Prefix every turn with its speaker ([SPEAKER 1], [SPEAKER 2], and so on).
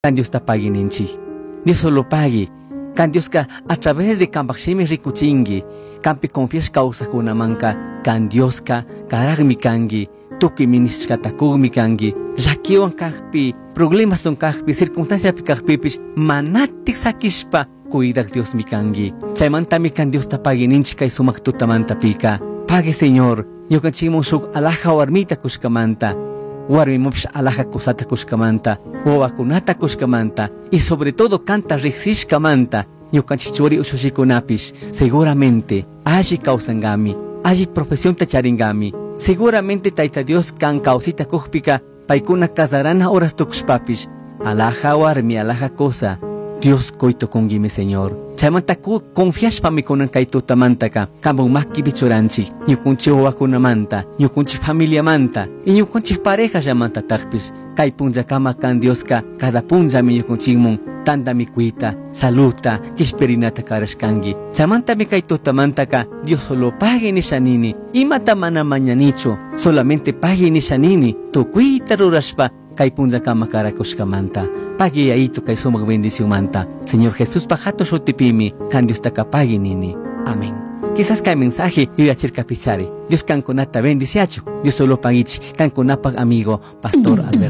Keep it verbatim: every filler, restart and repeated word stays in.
[SPEAKER 1] Can Dios tapagi ninchi. Dios solo pague. Can Dios ka a través de campachimi rikuchingi. Campi confies causa kuna manka. Can Dios ka karagmi kangi. Tuki ministra takugmi kangi. Jakiwan kahpi. Problemas son kahpi. Circunstancia pi kahpipis. Manatik sakispa. Cuidak Dios mi kangi. Chaymanta mi can Dios tapagi ninchi kay sumak tutamanta pika. Pague Señor. Yo kan chimong suk alaja warmita kushkamanta. Warmi mops alaja kusata kushkamanta. Wawakunata kushkamanta. Y sobre todo canta risishkamanta. Yo kan chichori ushushikunapis. Seguramente. Allí causangami. Allí profesión tacharingami. Seguramente taita Dios kan causita kuhpika. Paikuna casarana horas tukshpapis. Alaja warmi alaja cosa. Dios coito congime Señor. Chaymanta ku confias pa mi konan kay tutamanta ka. Kambong maki bichuranchi. Yukunchi huwakuna manta. Yukunchi familia manta. Y yukunchi pareja llamanta takpis. Kay punja kama kan Dios ka. Cada punja mi yukunchimon. Tanda mi kuita. Saluta. Kishperinata karashkangi. Chaymanta mi kay tutamanta ka. Dios solo pague ni shanini. Imata mana mañanicho. Solamente pague ni shanini. Tu kuita rurashpa. Kay punja kama karakushkamanta. Pagi aito kay sumag bendición manta. Señor Jesús pajato shotipimi. Kan Dios takapagi nini. Amén. Quizás kay mensaje yo yachir kapichari. Dios kan kunata bendiciacho. Dios solo pagichi. Kan kunapag amigo Pastor Alberto.